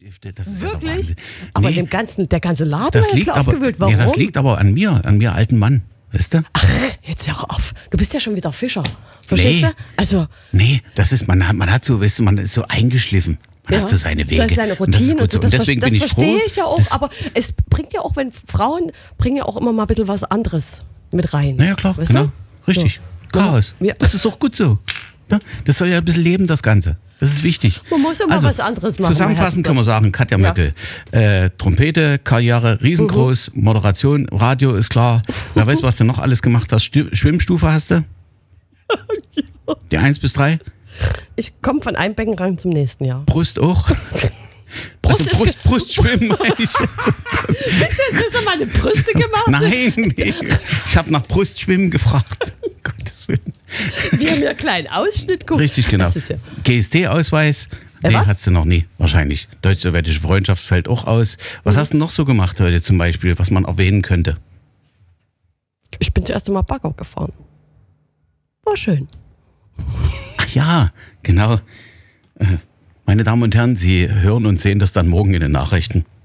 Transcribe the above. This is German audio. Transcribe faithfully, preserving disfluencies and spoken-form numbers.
Das ist Wirklich? Ja Wahnsinn. Aber Nee, dem ganzen, der ganze Laden das ist liegt klar aber, aufgewühlt. Warum? ja, das liegt aber an mir, an mir alten Mann. Weißt du? Ach, jetzt hör auf. Du bist ja schon wieder Fischer. Verstehst Nee. du? Also, Nee, das ist, man hat, man hat so, weißt du, man ist so eingeschliffen. Man ja, hat so seine Wege. seine Und das ist Routine gut und so. so. Und Das, deswegen das bin ich froh. verstehe ich ja auch. dass- Aber es bringt ja auch, wenn Frauen bringen ja auch immer mal ein bisschen was anderes mit rein. Naja, klar, Weißt genau. du? Richtig. So. Chaos. Ja. Das ist auch gut so. Ja, das soll ja ein bisschen leben, das Ganze. Das ist wichtig. Man muss ja mal was anderes machen, Zusammenfassend mein können wir sagen, Katja Ja. Möckel. Äh, Trompete, Karriere riesengroß, Mhm. Moderation, Radio ist klar. Wer weiß, was du noch alles gemacht hast. Stu- Schwimmstufe hast du? Die eins bis drei? Ich komme von einem Beckenrang zum nächsten Jahr. Brust auch? Brust also ist Brust, Brust schwimmen meine ich jetzt. Jetzt hast du meine Brüste gemacht. Nein, nee. Ich habe nach Brustschwimmen gefragt. Um Gottes Willen. Wir haben ja einen kleinen Ausschnitt gucken. Richtig, genau. Das ist ja, G S D-Ausweis? Äh, Nee, was? hast du noch nie. Wahrscheinlich. Deutsch-sowjetische Freundschaft fällt auch aus. Was hast du noch so gemacht heute zum Beispiel, was man erwähnen könnte? ich bin zuerst mal Bagger gefahren. War schön. Ach ja, genau. Äh, Meine Damen und Herren, Sie hören und sehen das dann morgen in den Nachrichten.